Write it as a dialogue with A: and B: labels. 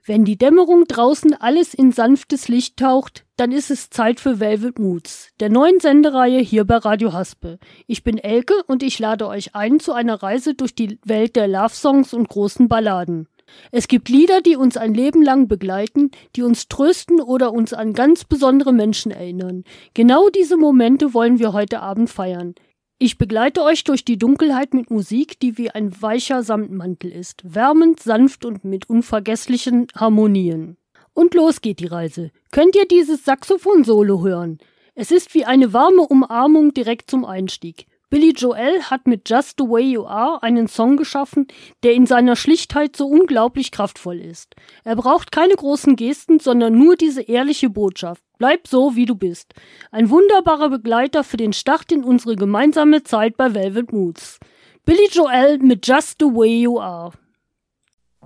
A: Wenn die Dämmerung draußen alles in sanftes Licht taucht, dann ist es Zeit für Velvet Moods, der neuen Sendereihe hier bei Radio Haspe. Ich bin Elke und ich lade euch ein zu einer Reise durch die Welt der Love-Songs und großen Balladen. Es gibt Lieder, die uns ein Leben lang begleiten, die uns trösten oder uns an ganz besondere Menschen erinnern. Genau diese Momente wollen wir heute Abend feiern. Ich begleite euch durch die Dunkelheit mit Musik, die wie ein weicher Samtmantel ist, wärmend, sanft und mit unvergesslichen Harmonien. Und los geht die Reise. Könnt ihr dieses Saxophon-Solo hören? Es ist wie eine warme Umarmung direkt zum Einstieg. Billy Joel hat mit Just the Way You Are einen Song geschaffen, der in seiner Schlichtheit so unglaublich kraftvoll ist. Er braucht keine großen Gesten, sondern nur diese ehrliche Botschaft. Bleib so, wie du bist. Ein wunderbarer Begleiter für den Start in unsere gemeinsame Zeit bei Velvet Moods. Billy Joel mit Just the Way You Are.